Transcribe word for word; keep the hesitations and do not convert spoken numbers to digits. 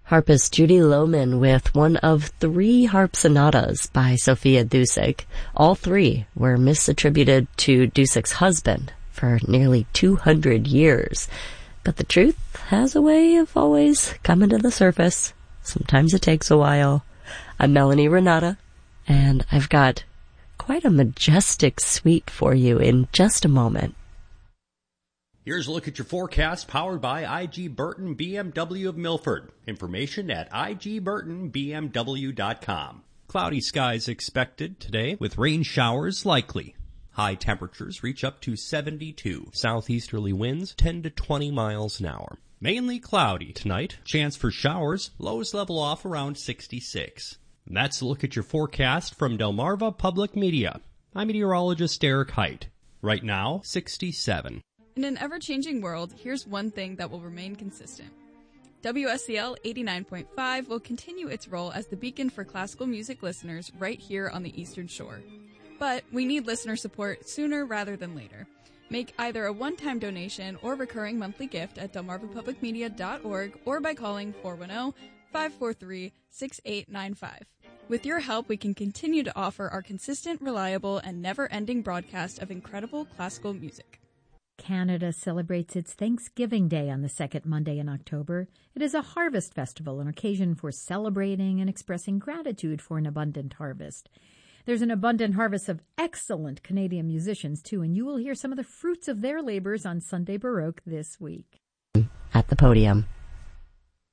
Harpist Judy Lohman with one of three harp sonatas by Sophia Dusick. All three were misattributed to Dusick's husband for nearly two hundred years. But the truth has a way of always coming to the surface. Sometimes it takes a while. I'm Melanie Renata, and I've got quite a majestic suite for you in just a moment. Here's a look at your forecast powered by I G Burton B M W of Milford. Information at I G Burton B M W dot com. Cloudy skies expected today with rain showers likely. High temperatures reach up to seventy-two. Southeasterly winds ten to twenty miles an hour. Mainly cloudy tonight. Chance for showers. Lows level off around sixty-six. And that's a look at your forecast from Delmarva Public Media. I'm meteorologist Eric Height. Right now, sixty-seven. In an ever-changing world, here's one thing that will remain consistent. W S C L eighty-nine point five will continue its role as the beacon for classical music listeners right here on the Eastern Shore. But we need listener support sooner rather than later. Make either a one-time donation or recurring monthly gift at delmarva public media dot org or by calling four one zero, five four three, six eight nine five. With your help, we can continue to offer our consistent, reliable, and never-ending broadcast of incredible classical music. Canada celebrates its Thanksgiving Day on the second Monday in October. It is a harvest festival, an occasion for celebrating and expressing gratitude for an abundant harvest. There's an abundant harvest of excellent Canadian musicians, too, and you will hear some of the fruits of their labors on Sunday Baroque this week. At the podium.